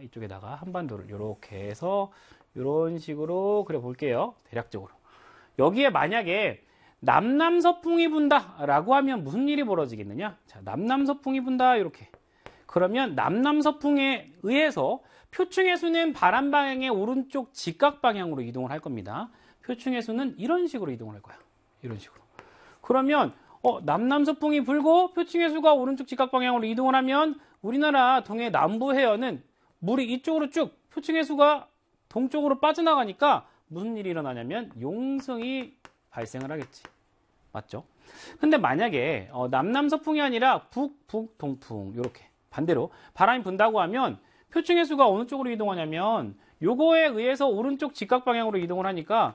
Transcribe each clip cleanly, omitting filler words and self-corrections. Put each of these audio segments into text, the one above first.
이쪽에다가 한반도를 이렇게 해서 이런 식으로 그려볼게요. 대략적으로. 여기에 만약에 남남서풍이 분다라고 하면 무슨 일이 벌어지겠느냐? 자, 남남서풍이 분다 이렇게. 그러면 남남서풍에 의해서 표층의 수는 바람 방향의 오른쪽 직각 방향으로 이동을 할 겁니다. 표층의 수는 이런 식으로 이동을 할 거야. 이런 식으로. 그러면 남남서풍이 불고 표층의 수가 오른쪽 직각 방향으로 이동을 하면 우리나라 동해 남부 해안은 물이 이쪽으로 쭉 표층의 수가 동쪽으로 빠져나가니까 무슨 일이 일어나냐면 용승이 발생을 하겠지. 맞죠? 근데 만약에 남남서풍이 아니라 북북동풍 이렇게 반대로 바람이 분다고 하면 표층의 수가 어느 쪽으로 이동하냐면 요거에 의해서 오른쪽 직각 방향으로 이동을 하니까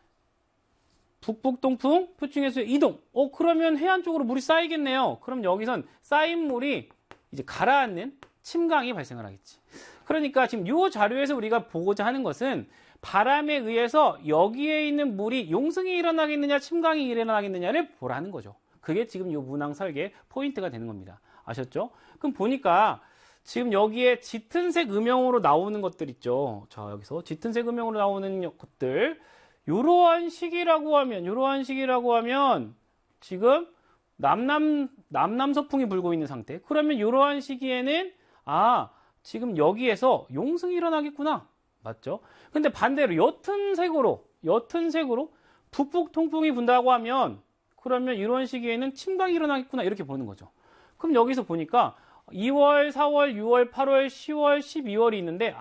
북북동풍 표층의 수의 이동. 그러면 해안 쪽으로 물이 쌓이겠네요. 그럼 여기선 쌓인 물이 이제 가라앉는 침강이 발생을 하겠지. 그러니까 지금 이 자료에서 우리가 보고자 하는 것은 바람에 의해서 여기에 있는 물이 용승이 일어나겠느냐 침강이 일어나겠느냐를 보라는 거죠. 그게 지금 이 문항 설계 포인트가 되는 겁니다. 아셨죠? 그럼 보니까 지금 여기에 짙은색 음영으로 나오는 것들 있죠. 자, 여기서 짙은색 음영으로 나오는 것들 이러한 식이라고 하면 지금 남남서풍이 불고 있는 상태. 그러면 이러한 시기에는 지금 여기에서 용승이 일어나겠구나. 맞죠? 근데 반대로 옅은 색으로 북북통풍이 분다고 하면 그러면 이런 시기에는 침강이 일어나겠구나. 이렇게 보는 거죠. 그럼 여기서 보니까 2월, 4월, 6월, 8월, 10월, 12월이 있는데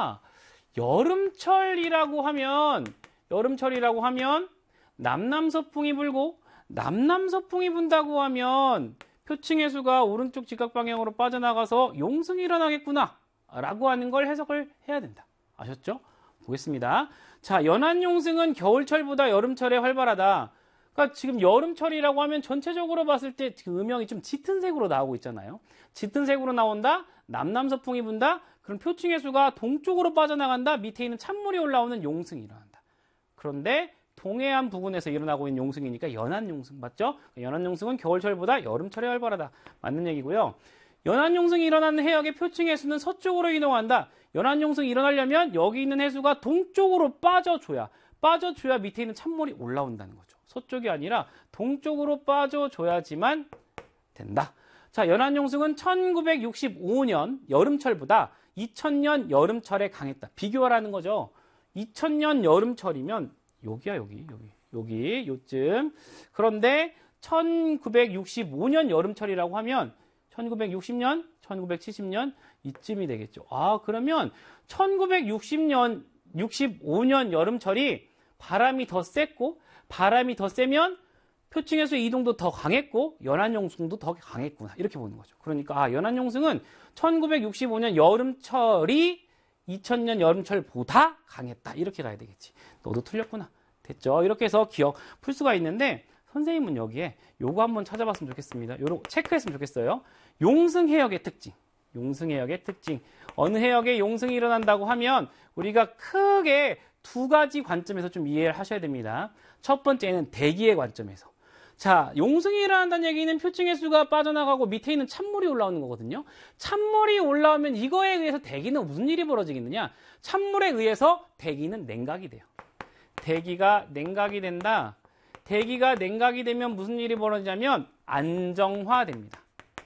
여름철이라고 하면 남남서풍이 불고 남남서풍이 분다고 하면 표층의 수가 오른쪽 직각 방향으로 빠져나가서 용승이 일어나겠구나 라고 하는 걸 해석을 해야 된다. 아셨죠? 보겠습니다. 자, 연안용승은 겨울철보다 여름철에 활발하다. 그러니까 지금 여름철이라고 하면 전체적으로 봤을 때 그 음영이 좀 짙은 색으로 나오고 있잖아요. 짙은 색으로 나온다. 남남서풍이 분다. 그럼 표층의 수가 동쪽으로 빠져나간다. 밑에 있는 찬물이 올라오는 용승이 일어난다. 그런데 동해안 부근에서 일어나고 있는 용승이니까 연안용승 맞죠? 연안용승은 겨울철보다 여름철에 활발하다. 맞는 얘기고요. 연안용승이 일어나는 해역의 표층의 수는 서쪽으로 이동한다. 연안용승이 일어나려면 여기 있는 해수가 동쪽으로 빠져줘야 밑에 있는 찬물이 올라온다는 거죠. 서쪽이 아니라 동쪽으로 빠져줘야지만 된다. 자, 연안용승은 1965년 여름철보다 2000년 여름철에 강했다. 비교하라는 거죠. 2000년 여름철이면 여기야, 여기, 요쯤. 그런데 1965년 여름철이라고 하면 1960년, 1970년 이쯤이 되겠죠. 그러면 1960년, 65년 여름철이 바람이 더 세면 표층에서 이동도 더 강했고 연안용승도 더 강했구나. 이렇게 보는 거죠. 그러니까 연안용승은 1965년 여름철이 2000년 여름철보다 강했다. 이렇게 가야 되겠지. 너도 틀렸구나. 됐죠? 이렇게 해서 기억 풀 수가 있는데 선생님은 여기에 요거 한번 찾아봤으면 좋겠습니다. 요거 체크했으면 좋겠어요. 용승해역의 특징. 어느 해역에 용승이 일어난다고 하면 우리가 크게 두 가지 관점에서 좀 이해를 하셔야 됩니다. 첫 번째는 대기의 관점에서. 자, 용승이 일어난다는 얘기는 표층의 수가 빠져나가고 밑에 있는 찬물이 올라오는 거거든요. 찬물이 올라오면 이거에 의해서 대기는 무슨 일이 벌어지겠느냐? 찬물에 의해서 대기는 냉각이 돼요. 대기가 냉각이 된다. 대기가 냉각이 되면 무슨 일이 벌어지냐면 안정화됩니다.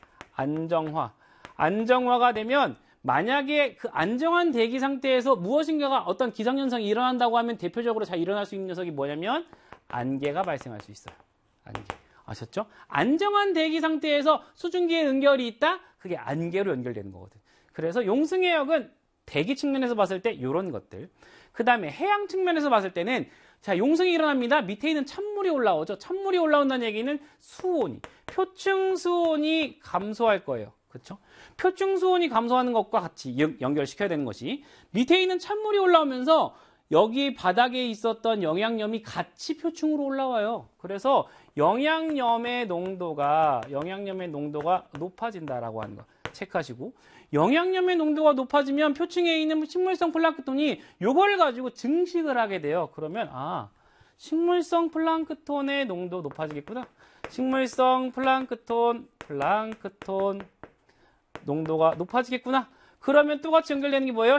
안정화가 되면 만약에 그 안정한 대기 상태에서 무엇인가가 어떤 기상현상이 일어난다고 하면 대표적으로 잘 일어날 수 있는 녀석이 뭐냐면 안개가 발생할 수 있어요. 안개. 아셨죠? 안정한 대기 상태에서 수증기의 연결이 있다? 그게 안개로 연결되는 거거든. 그래서 용승해역은 대기 측면에서 봤을 때 이런 것들. 그 다음에 해양 측면에서 봤을 때는 자, 용승이 일어납니다. 밑에 있는 찬물이 올라오죠. 찬물이 올라온다는 얘기는 표층 수온이 감소할 거예요. 그렇죠? 표층 수온이 감소하는 것과 같이 연결시켜야 되는 것이 밑에 있는 찬물이 올라오면서 여기 바닥에 있었던 영양염이 같이 표층으로 올라와요. 그래서 영양염의 농도가 높아진다라고 하는 거 체크하시고 영양염의 농도가 높아지면 표층에 있는 식물성 플랑크톤이 요걸 가지고 증식을 하게 돼요. 그러면 식물성 플랑크톤의 농도 높아지겠구나. 식물성 플랑크톤 농도가 높아지겠구나. 그러면 똑같이 연결되는 게 뭐예요?